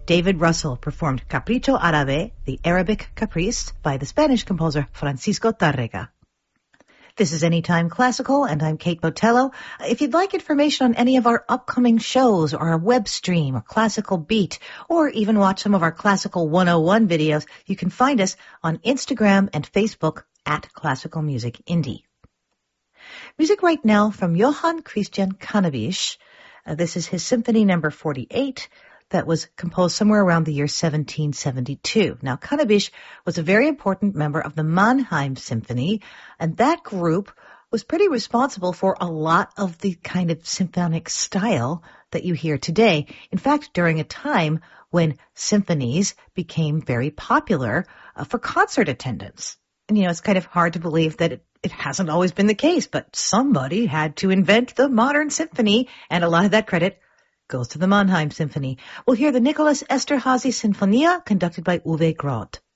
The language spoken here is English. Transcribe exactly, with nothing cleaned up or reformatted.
David Russell performed Capricho Árabe, the Arabic Caprice, by the Spanish composer Francisco Tárrega. This is Anytime Classical, and I'm Kate Botello. If you'd like information on any of our upcoming shows, or our web stream, or Classical Beat, or even watch some of our Classical one oh one videos, you can find us on Instagram and Facebook at Classical Music Indie. Music right now from Johann Christian Cannabis. Uh, this is his Symphony Number forty-eight that was composed somewhere around the year seventeen seventy-two. Now, Cannabis was a very important member of the Mannheim Symphony, and that group was pretty responsible for a lot of the kind of symphonic style that you hear today. In fact, during a time when symphonies became very popular uh, for concert attendance. And, you know, it's kind of hard to believe that it, it hasn't always been the case, but somebody had to invent the modern symphony, and a lot of that credit goes to the Mannheim Symphony. We'll hear the Nicholas Esterházy Sinfonia, conducted by Uwe Groth.